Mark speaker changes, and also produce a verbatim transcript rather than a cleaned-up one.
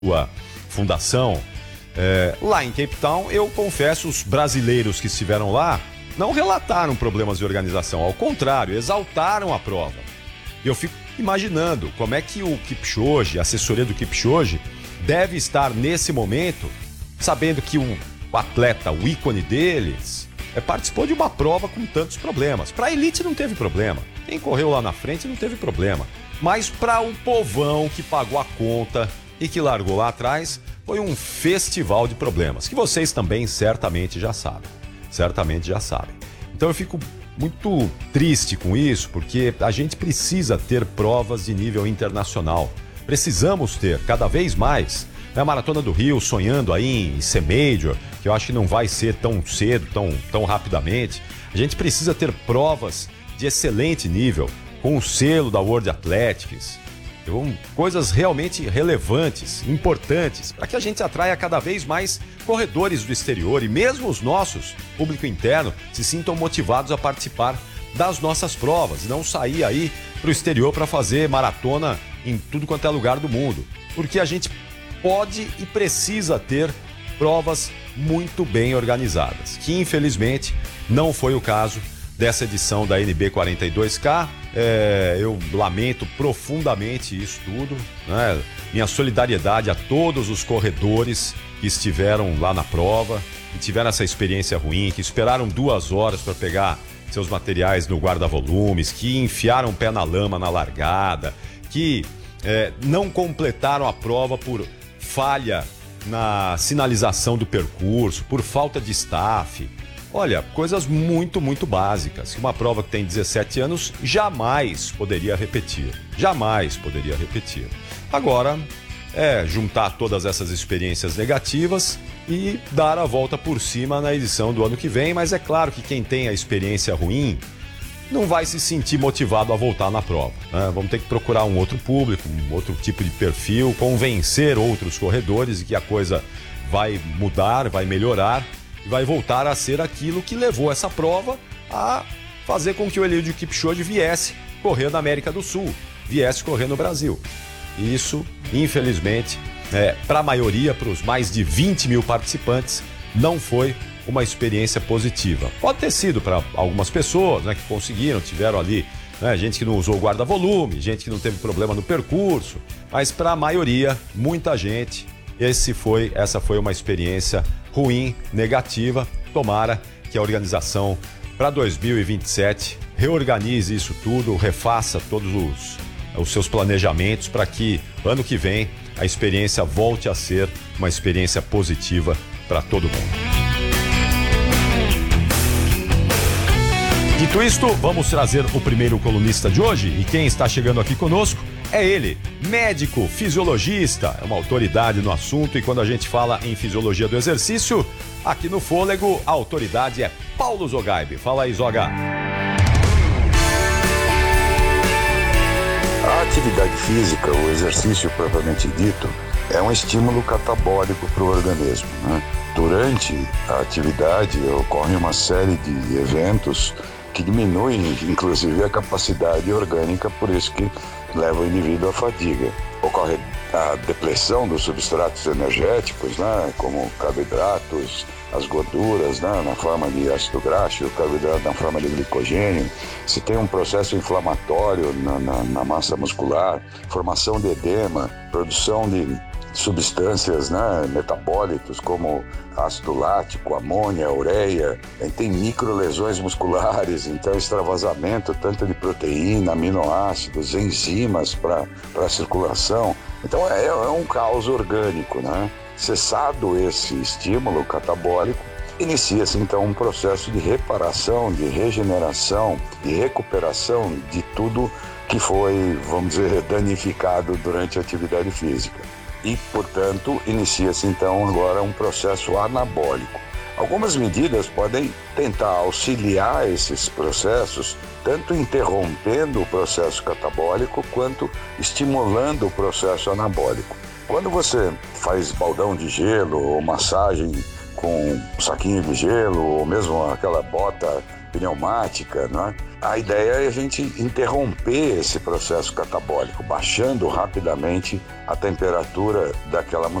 Speaker 1: sua fundação, é, lá em Cape Town, eu confesso, os brasileiros que estiveram lá não relataram problemas de organização, ao contrário, exaltaram a prova. E eu fico imaginando como é que o Kipchoge, a assessoria do Kipchoge, deve estar nesse momento, sabendo que um, o atleta, o ícone deles, é, participou de uma prova com tantos problemas. Para a elite não teve problema, quem correu lá na frente não teve problema, mas para o povão que pagou a conta e que largou lá atrás, foi um festival de problemas, que vocês também certamente já sabem, certamente já sabem. Então eu fico muito triste com isso, porque a gente precisa ter provas de nível internacional. Precisamos ter cada vez mais. A Maratona do Rio sonhando aí em ser major, que eu acho que não vai ser tão cedo, tão, tão rapidamente. A gente precisa ter provas de excelente nível, com o selo da World Athletics. Então, coisas realmente relevantes, importantes, para que a gente atraia cada vez mais corredores do exterior e mesmo os nossos, público interno, se sintam motivados a participar das nossas provas, não sair aí para o exterior para fazer maratona em tudo quanto é lugar do mundo, porque a gente pode e precisa ter provas muito bem organizadas, que infelizmente não foi o caso dessa edição da N B quarenta e dois K. É, eu lamento profundamente isso tudo, né? Minha solidariedade a todos os corredores que estiveram lá na prova, que tiveram essa experiência ruim, que esperaram duas horas para pegar seus materiais no guarda-volumes, que enfiaram o pé na lama na largada, que é, não completaram a prova por falha na sinalização do percurso, por falta de staff. Olha, coisas muito, muito básicas, que uma prova que tem dezessete anos jamais poderia repetir. Jamais poderia repetir. Agora, é juntar todas essas experiências negativas e dar a volta por cima na edição do ano que vem, mas é claro que quem tem a experiência ruim não vai se sentir motivado a voltar na prova, né? Vamos ter que procurar um outro público, um outro tipo de perfil, convencer outros corredores de que a coisa vai mudar, vai melhorar, e vai voltar a ser aquilo que levou essa prova a fazer com que o Eliud Kipchoge viesse correr na América do Sul, viesse correr no Brasil. E isso, infelizmente, é, para a maioria, para os mais de vinte mil participantes, não foi uma experiência positiva. Pode ter sido para algumas pessoas, né, que conseguiram, tiveram ali, né, gente que não usou o guarda-volume, gente que não teve problema no percurso, mas para a maioria, muita gente, esse foi, essa foi uma experiência ruim, negativa. Tomara que a organização para dois mil e vinte e sete reorganize isso tudo, refaça todos os, os seus planejamentos para que ano que vem a experiência volte a ser uma experiência positiva para todo mundo. Dito isto, vamos trazer o primeiro colunista de hoje, e quem está chegando aqui conosco é ele, médico, fisiologista, é uma autoridade no assunto, e quando a gente fala em fisiologia do exercício, aqui no Fôlego, a autoridade é Paulo Zogaibe. Fala aí, Zoga.
Speaker 2: A atividade física, o exercício propriamente dito, é um estímulo catabólico para o organismo, né? Durante a atividade ocorre uma série de eventos que diminuem, inclusive, a capacidade orgânica, por isso que leva o indivíduo à fadiga. Ocorre a depressão dos substratos energéticos, né, como carboidratos, as gorduras, né, na forma de ácido graxo, o carboidrato na forma de glicogênio. Se tem um processo inflamatório na, na, na massa muscular, formação de edema, produção de substâncias, né, metabólitos como ácido lático, amônia, ureia, tem microlesões musculares, então extravasamento tanto de proteína, aminoácidos, enzimas para a circulação. Então é, é um caos orgânico, né? Cessado esse estímulo catabólico, inicia-se então um processo de reparação, de regeneração, de recuperação de tudo que foi, vamos dizer, danificado durante a atividade física. E, portanto, inicia-se então agora um processo anabólico. Algumas medidas podem tentar auxiliar esses processos, tanto interrompendo o processo catabólico, quanto estimulando o processo anabólico. Quando você faz baldão de gelo ou massagem com um saquinho de gelo, ou mesmo aquela bota pneumática, né? A ideia é a gente interromper esse processo catabólico, baixando rapidamente a temperatura daquela